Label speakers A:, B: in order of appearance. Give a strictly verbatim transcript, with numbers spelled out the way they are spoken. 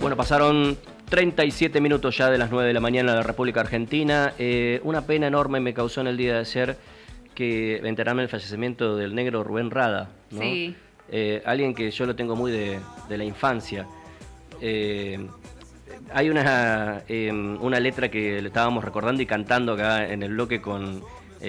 A: Bueno, pasaron treinta y siete minutos ya de las nueve de la mañana en la República Argentina. Eh, una pena enorme me causó en el día de ayer que enterarme del fallecimiento del negro Rubén Rada, ¿no?
B: Sí.
A: Eh, alguien que yo lo tengo muy de, de la infancia. Eh, hay una, eh, una letra que le estábamos recordando y cantando acá en el bloque con,